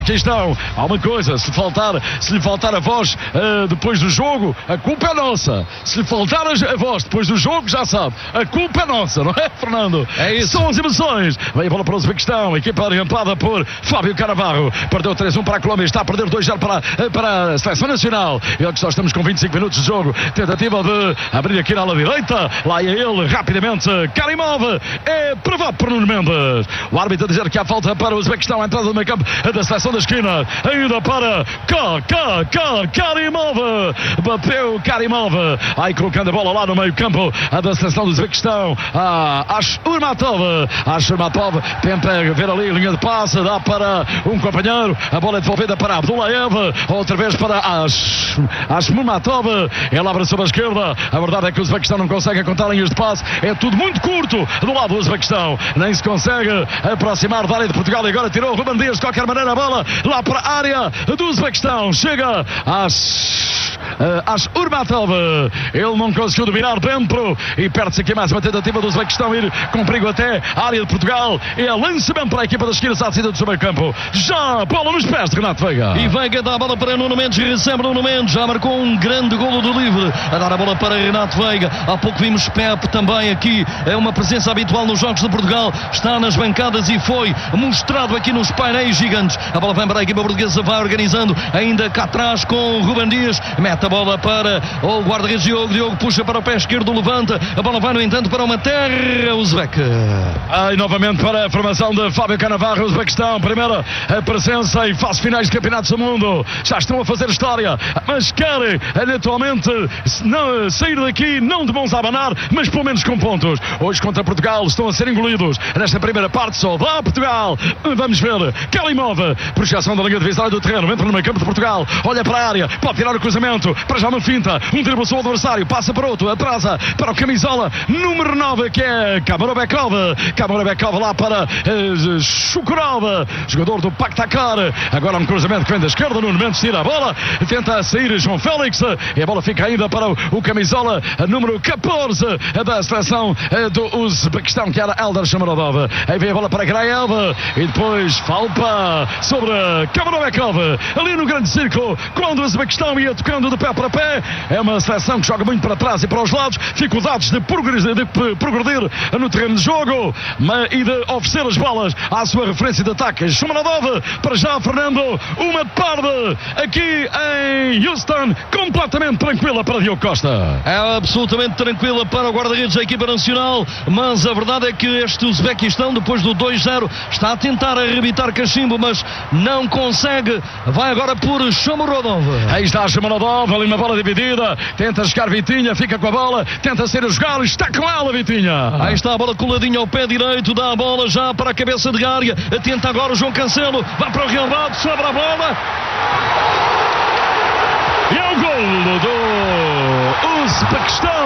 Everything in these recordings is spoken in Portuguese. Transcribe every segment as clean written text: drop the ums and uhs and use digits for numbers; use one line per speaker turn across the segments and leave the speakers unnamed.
Aqui estão, há uma coisa, se lhe faltar a voz depois do jogo, a culpa é nossa. Se lhe faltar a voz depois do jogo, já sabe, a culpa é nossa, não é, Fernando?
É isso.
São as emoções. Vem a bola para o Uzbequistão, equipa orientada por Fábio Cannavaro. Perdeu 3-1 para a Colômbia, está a perder 2-0 para a Seleção Nacional. E olha que só estamos com 25 minutos de jogo. Tentativa de abrir aqui na ala direita. Lá é ele, rapidamente, Karimov. É provado por Nuno Mendes. O árbitro a dizer que há falta para o Uzbequistão, a entrada do meio campo da Seleção da esquina, ainda para Karimov, bateu Karimov, aí colocando a bola lá no meio campo da seleção do Uzbequistão, Ashurmatov tenta ver ali a linha de passe, dá para um companheiro, a bola é devolvida para Abdullayev, outra vez para Ashurmatov, ele abre sobre a esquerda, a verdade é que o Uzbequistão não consegue contar linhas de passe, é tudo muito curto do lado do Uzbequistão, nem se consegue aproximar da área de Portugal, e agora tirou o Ruben Dias de qualquer maneira a bola lá para a área do Uzbequistão, chega Ashurmatov, ele não conseguiu dominar dentro e perde-se aqui mais uma tentativa do Uzbequistão ir com perigo até a área de Portugal, e é lançamento para a equipa da esquerda, à saída do seu meio campo, já bola nos pés de Renato Veiga,
e Veiga dá a bola para Nuno Mendes, recebe Nuno Mendes, já marcou um grande golo do livre, a dar a bola para Renato Veiga. Há pouco vimos Pepe também aqui, é uma presença habitual nos jogos de Portugal, está nas bancadas e foi mostrado aqui nos painéis gigantes. A bola vem para a equipa portuguesa, vai organizando ainda cá atrás com o Ruben Dias, mete a bola para o guarda-redes Diogo puxa para o pé esquerdo, levanta, a bola vai no entanto para uma terra uzbeque.
E novamente para a formação de Fábio Cannavaro, Uzbequistão, primeira presença em fase finais de campeonatos do mundo, já estão a fazer história, mas querem naturalmente sair daqui não de mãos a abanar, mas pelo menos com pontos. Hoje contra Portugal estão a ser engolidos nesta primeira parte, só dá Portugal, vamos ver, Karimov, projeção da linha divisória do terreno, entra no meio campo de Portugal, olha para a área, pode tirar o cruzamento, para já uma finta, um drible sobre o adversário, passa para outro, atrasa para o camisola número 9, que é Kamarobekov lá para Shukurov, jogador do Pakhtakar, agora um cruzamento que vem da esquerda, Nuno Mendes tira a bola, tenta sair João Félix, e a bola fica ainda para o camisola número 14 da seleção do Uzbequistão, que era Eldar Shomurodov. Aí vem a bola para Graev, e depois falta sobre Kamarobekov, ali no grande círculo, quando o Uzbequistão ia tocando de pé para pé. É uma seleção que joga muito para trás e para os lados, dificuldades de progredir no terreno de jogo e de oferecer as bolas à sua referência de ataque. Shomurodov, para já, Fernando, uma tarde aqui em Houston completamente tranquila para Diogo Costa.
É absolutamente tranquila para o guarda-redes da equipa nacional, mas a verdade é que este Uzbequistão, depois do 2-0, está a tentar arrebitar cachimbo, mas não consegue. Vai agora por Shomurodov.
Aí está Shomurodov, ali uma bola dividida, tenta chegar Vitinha, fica com a bola, tenta sair a jogar, está com ela Vitinha.
Aí está a bola coladinha ao pé direito, dá a bola já para a cabeça de área, tenta agora o João Cancelo, vai para o relvado, sobra a bola.
E é o golo do Uzbequistão.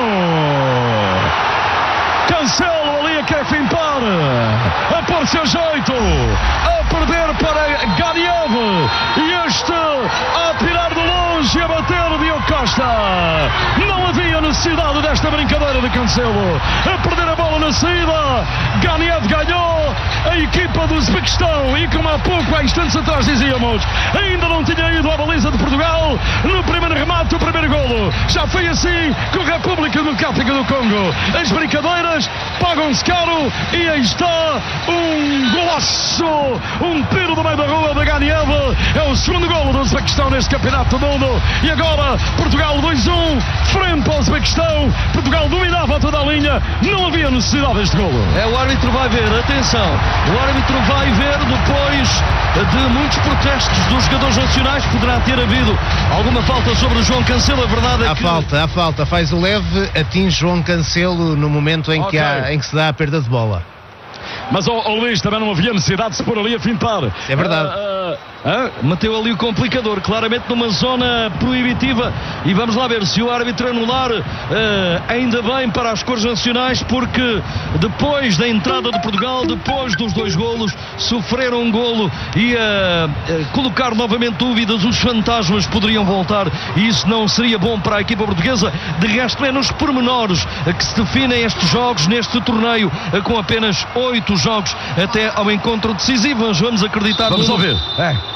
Cancelo ali a querer fintar, a pôr seu jeito, a perder para Ganiev, e este a tirar de longe e a bater o Diogo Costa. Não havia necessidade desta brincadeira de Cancelo, a perder a bola na saída. Ganiev ganhou, a equipa do Uzbequistão, e como há pouco, há instantes atrás dizíamos, ainda não tinha ido à baliza de Portugal no primeiro remate, o primeiro golo. Já foi assim com a República Democrática do Congo. As brincadeiras pagam-se caro, e aí está um golaço, um tiro do meio da rua de Ganiev. É o segundo golo do Uzbequistão neste campeonato do mundo, e agora Portugal 2-1 frente ao Uzbequistão. Portugal dominava toda a linha, não havia necessidade deste golo.
O árbitro vai ver, atenção, o árbitro vai ver, depois de muitos protestos dos jogadores nacionais, poderá ter havido alguma falta sobre o João Cancelo. A verdade é que
há falta, faz o leve, atinge João Cancelo no momento em que se dá a perda de bola.
Mas ao Luís, também não havia necessidade de se pôr ali a fintar.
É verdade.
Meteu ali o complicador, claramente numa zona proibitiva, e vamos lá ver se o árbitro anular, ainda bem para as cores nacionais, porque depois da entrada de Portugal, depois dos 2 golos, sofreram um golo e colocar novamente dúvidas, os fantasmas poderiam voltar, e isso não seria bom para a equipa portuguesa. De resto, é nos pormenores que se definem estes jogos neste torneio, com apenas 8 jogos até ao encontro decisivo. Vamos acreditar.
Vamos ouvir.